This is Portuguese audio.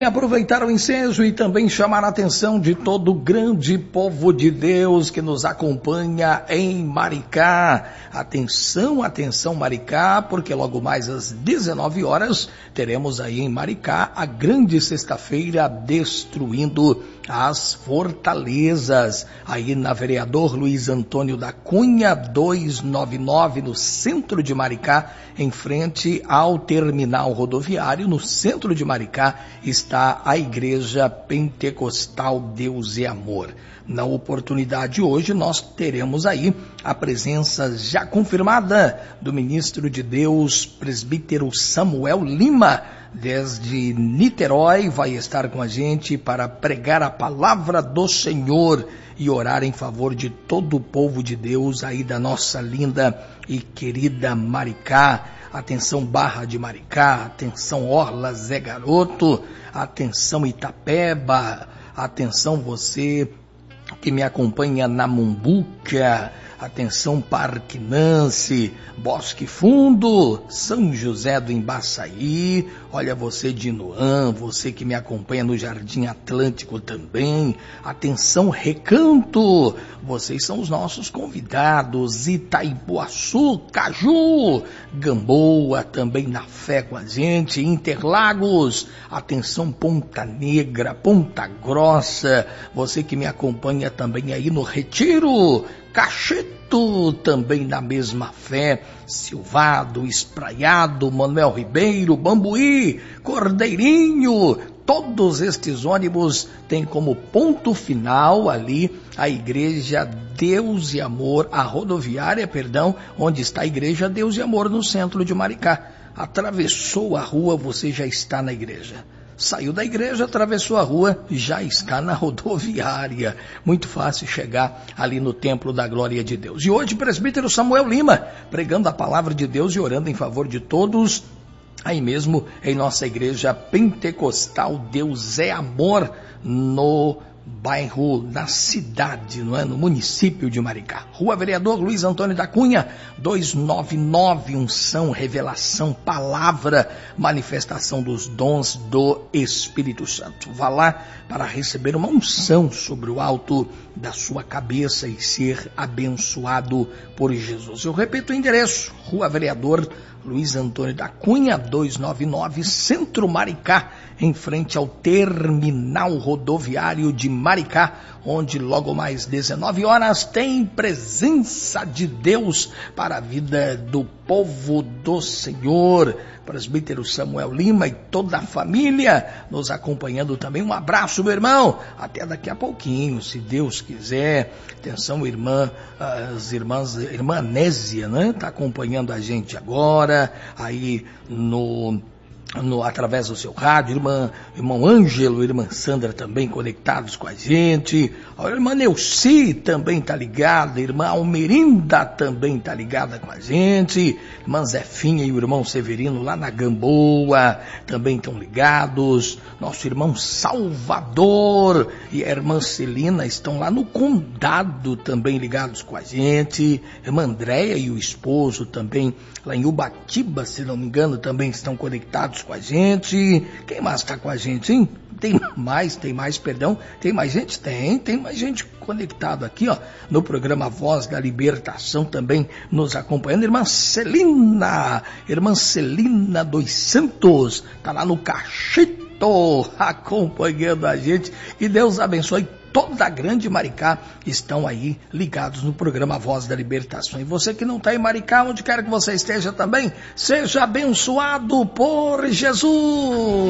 Aproveitar o ensejo e também chamar a atenção de todo o grande povo de Deus que nos acompanha em Maricá. Atenção, atenção Maricá, porque logo mais às 19 horas teremos aí em Maricá a grande sexta-feira destruindo as fortalezas. Aí na Vereador Luiz Antônio da Cunha, 299, no centro de Maricá, em frente ao terminal rodoviário, no centro de Maricá, está a Igreja Pentecostal Deus e Amor. Na oportunidade hoje nós teremos aí a presença já confirmada do ministro de Deus, presbítero Samuel Lima, desde Niterói, vai estar com a gente para pregar a palavra do Senhor e orar em favor de todo o povo de Deus aí da nossa linda e querida Maricá. Atenção Barra de Maricá, atenção Orla Zé Garoto, atenção Itapeba, atenção você que me acompanha na Mumbuca, atenção Parque Nance, Bosque Fundo, São José do Embaçaí, olha você de Inoã, você que me acompanha no Jardim Atlântico também, atenção Recanto, vocês são os nossos convidados, Itaipuaçu, Caju, Gamboa também na fé com a gente, Interlagos, atenção Ponta Negra, Ponta Grossa, você que me acompanha também aí no Retiro, Cacheto, também na mesma fé, Silvado, Espraiado, Manuel Ribeiro, Bambuí, Cordeirinho, todos estes ônibus têm como ponto final ali a Igreja Deus e Amor, a rodoviária, onde está a Igreja Deus e Amor no centro de Maricá. Atravessou a rua, você já está na igreja. Saiu da igreja, atravessou a rua, já está na rodoviária. Muito fácil chegar ali no Templo da Glória de Deus. E hoje, presbítero Samuel Lima, pregando a palavra de Deus e orando em favor de todos, aí mesmo em nossa igreja pentecostal Deus é Amor, no bairro, na cidade, não é? No município de Maricá. Rua Vereador Luiz Antônio da Cunha, 299, unção, revelação, palavra, manifestação dos dons do Espírito Santo. Vá lá para receber uma unção sobre o alto da sua cabeça e ser abençoado por Jesus. Eu repito o endereço, Rua Vereador Luiz Antônio da Cunha, 299, Centro Maricá, em frente ao terminal rodoviário de Maricá, onde logo mais 19 horas tem presença de Deus para a vida do povo do Senhor. Presbítero Samuel Lima e toda a família nos acompanhando também. Um abraço, meu irmão. Até daqui a pouquinho, se Deus quiser. Atenção, irmã Anésia, né? Tá acompanhando a gente agora, aí através do seu rádio, irmão Ângelo, irmã Sandra também conectados com a gente, a irmã Neuci também está ligada, irmã Almerinda também está ligada com a gente, irmã Zefinha e o irmão Severino lá na Gamboa também estão ligados, nosso irmão Salvador e a irmã Celina estão lá no Condado também ligados com a gente, irmã Andréia e o esposo também lá em Ubatiba, se não me engano, também estão conectados com a gente. Quem mais está com a gente, hein? Tem mais gente? Tem mais gente conectado aqui, ó, no programa Voz da Libertação também nos acompanhando. Irmã Celina dos Santos, tá lá no Cacheto, acompanhando a gente, e Deus abençoe. Toda a grande Maricá estão aí ligados no programa Voz da Libertação. E você que não está em Maricá, onde quer que você esteja também, seja abençoado por Jesus.